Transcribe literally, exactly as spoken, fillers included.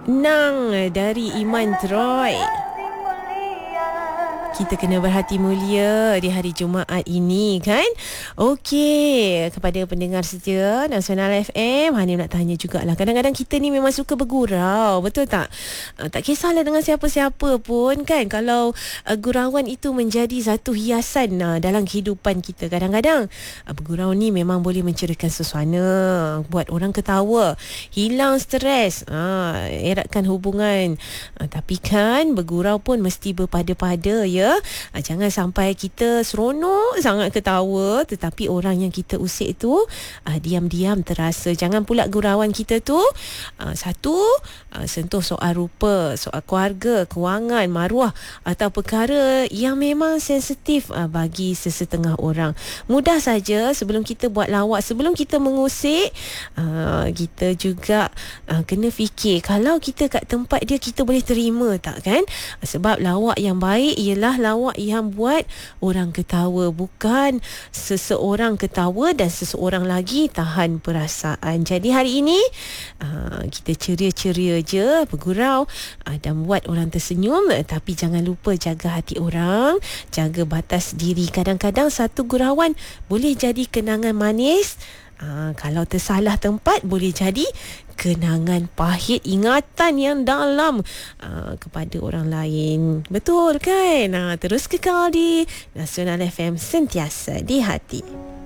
Nang dari Iman Troy. Kita kena berhati mulia di hari Jumaat ini kan. Okey, kepada pendengar setia Nasional F M, Hanim nak tanya jugalah. Kadang-kadang kita ni memang suka bergurau, betul tak? Uh, tak kisahlah dengan siapa-siapa pun kan. Kalau uh, gurauan itu menjadi satu hiasan uh, dalam kehidupan kita. Kadang-kadang uh, bergurau ni memang boleh menceriakan suasana, buat orang ketawa, hilang stres, uh, eratkan hubungan. Uh, tapi kan bergurau pun mesti berpada-pada ya. Ha, jangan sampai kita seronok sangat ketawa tetapi orang yang kita usik tu uh, diam-diam terasa. Jangan pula gurauan kita tu uh, satu uh, sentuh soal rupa, soal keluarga, kewangan, maruah atau perkara yang memang sensitif uh, bagi sesetengah orang. Mudah saja sebelum kita buat lawak, sebelum kita mengusik, uh, kita juga uh, kena fikir kalau kita kat tempat dia, kita boleh terima tak kan? Sebab lawak yang baik ialah lawak yang buat orang ketawa, bukan seseorang ketawa dan seseorang lagi tahan perasaan. Jadi hari ini uh, kita ceria-ceria je bergurau uh, dan buat orang tersenyum, tapi jangan lupa jaga hati orang, jaga batas diri. Kadang-kadang satu gurauan boleh jadi kenangan manis. Uh, kalau tersalah tempat boleh jadi kenangan pahit, ingatan yang dalam uh, kepada orang lain. Betul kan? Uh, terus kekal di Nasional F M, sentiasa di hati.